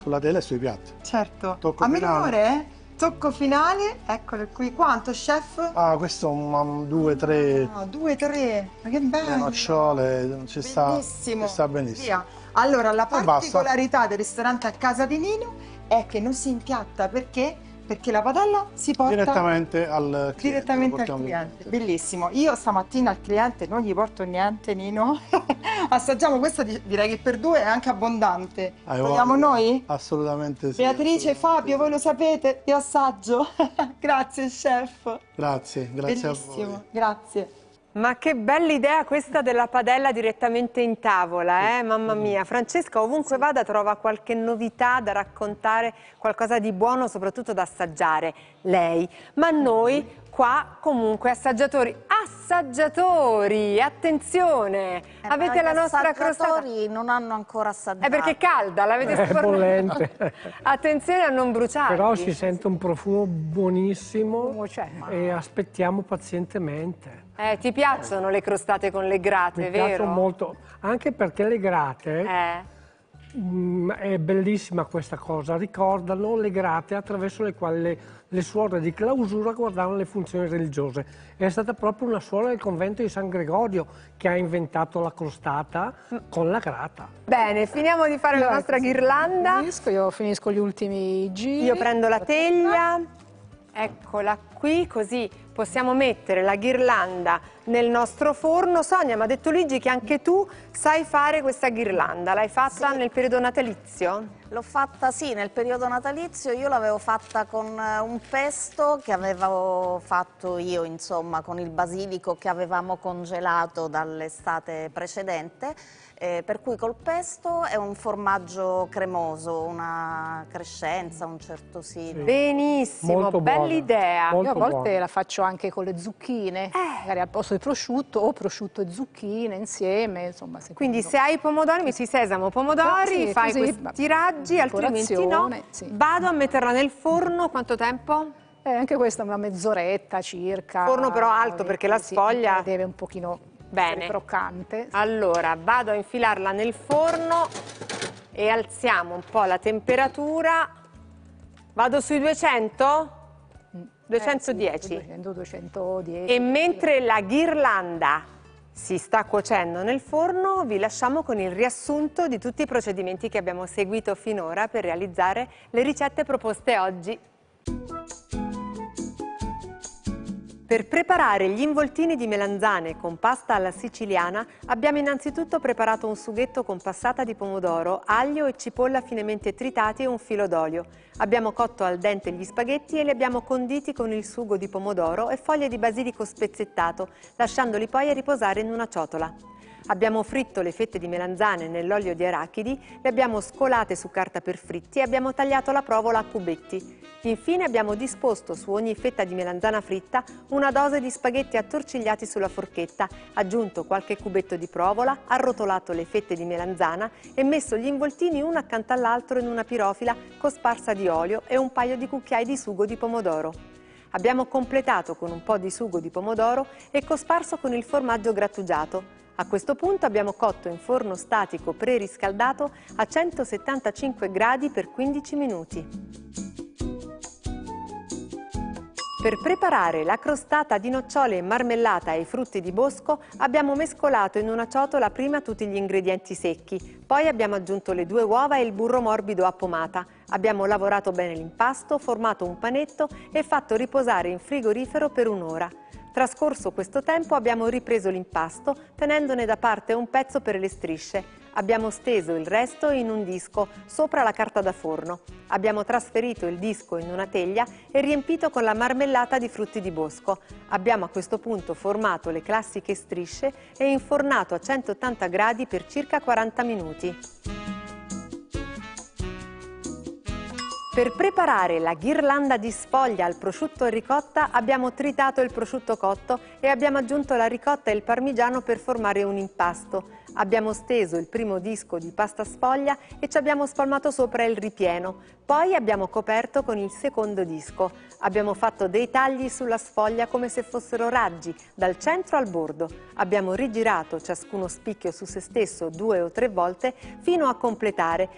sulla tela e sui piatti. Certo. Tocco A me finale. l'onore, tocco finale, eccolo qui. Quanto, chef? Ah, questo è un 2-3 Ah, 2, 3. Ma che bello. nocciole, ci sta benissimo. Via. Allora, la basta. particolarità del ristorante a casa di Nino è che non si impiatta, perché? Perché la padella si porta Direttamente al cliente. direttamente lo al portiamo cliente. direttamente. Bellissimo. Io stamattina al cliente non gli porto niente, Nino. Assaggiamo, questa direi che per due è anche abbondante. Hai Vogliamo voglia? noi? Assolutamente sì. Beatrice, Fabio, voi lo sapete, io assaggio. Grazie, chef. Grazie a voi. Bellissimo, grazie. Ma che bella idea questa della padella direttamente in tavola, Mamma mia. Francesca, ovunque vada, trova qualche novità da raccontare, qualcosa di buono, soprattutto da assaggiare, lei. Ma noi qua, comunque, assaggiatori, attenzione! Avete la nostra crostata. I assaggiatori non hanno ancora assaggiato. È perché è calda, l'avete sfornata. bollente. Attenzione a non bruciarli. Però si sente un profumo buonissimo e aspettiamo pazientemente. Ti piacciono le crostate con le grate, Mi vero? piacciono molto, anche perché le grate, è bellissima questa cosa, ricordano le grate attraverso le quali le suore di clausura guardavano le funzioni religiose. È stata proprio una suora del convento di San Gregorio che ha inventato la crostata con la grata. Bene, finiamo di fare la nostra ghirlanda. Io finisco gli ultimi giri. Io prendo la teglia, eccola qui, così possiamo mettere la ghirlanda nel nostro forno. Sonia, mi ha detto Luigi che anche tu sai fare questa ghirlanda. L'hai fatta nel periodo natalizio? L'ho fatta sì, nel periodo natalizio. Io l'avevo fatta con un pesto che avevo fatto io, insomma, con il basilico che avevamo congelato dall'estate precedente. Per cui col pesto è un formaggio cremoso, una crescenza, un certo silo. Benissimo, Molto bella buona. idea. Molto Io a volte buona. la faccio anche con le zucchine, magari al posto di prosciutto o prosciutto e zucchine insieme, insomma. Quindi se hai pomodori, metti sesamo, pomodori, Sì, fai così, questi raggi, altrimenti no. decorazione, sì. Vado a metterla nel forno, quanto tempo? Anche questa è una mezz'oretta circa. Forno però alto, perché la Sì, sfoglia- deve un pochino Bene. essere croccante. Allora, vado a infilarla nel forno e alziamo un po' la temperatura. Vado sui 200? 210. Sì, 210. E mentre la ghirlanda si sta cuocendo nel forno, vi lasciamo con il riassunto di tutti i procedimenti che abbiamo seguito finora per realizzare le ricette proposte oggi. Per preparare gli involtini di melanzane con pasta alla siciliana abbiamo innanzitutto preparato un sughetto con passata di pomodoro, aglio e cipolla finemente tritati e un filo d'olio. Abbiamo cotto al dente gli spaghetti e li abbiamo conditi con il sugo di pomodoro e foglie di basilico spezzettato, lasciandoli poi riposare in una ciotola. Abbiamo fritto le fette di melanzane nell'olio di arachidi, le abbiamo scolate su carta per fritti e abbiamo tagliato la provola a cubetti. Infine abbiamo disposto su ogni fetta di melanzana fritta una dose di spaghetti attorcigliati sulla forchetta, aggiunto qualche cubetto di provola, arrotolato le fette di melanzana e messo gli involtini uno accanto all'altro in una pirofila cosparsa di olio e un paio di cucchiai di sugo di pomodoro. Abbiamo completato con un po' di sugo di pomodoro e cosparso con il formaggio grattugiato. A questo punto abbiamo cotto in forno statico preriscaldato a 175 gradi per 15 minuti. Per preparare la crostata di nocciole e marmellata ai frutti di bosco abbiamo mescolato in una ciotola prima tutti gli ingredienti secchi, poi abbiamo aggiunto le 2 uova e il burro morbido a pomata. Abbiamo lavorato bene l'impasto, formato un panetto e fatto riposare in frigorifero per un'ora. Trascorso questo tempo abbiamo ripreso l'impasto tenendone da parte un pezzo per le strisce. Abbiamo steso il resto in un disco sopra la carta da forno. Abbiamo trasferito il disco in una teglia e riempito con la marmellata di frutti di bosco. Abbiamo a questo punto formato le classiche strisce e infornato a 180 gradi per circa 40 minuti. Per preparare la ghirlanda di sfoglia al prosciutto e ricotta abbiamo tritato il prosciutto cotto e abbiamo aggiunto la ricotta e il parmigiano per formare un impasto. Abbiamo steso il primo disco di pasta sfoglia e ci abbiamo spalmato sopra il ripieno. Poi abbiamo coperto con il secondo disco. Abbiamo fatto dei tagli sulla sfoglia come se fossero raggi, dal centro al bordo. Abbiamo rigirato ciascuno spicchio su se stesso 2 o 3 volte fino a completare,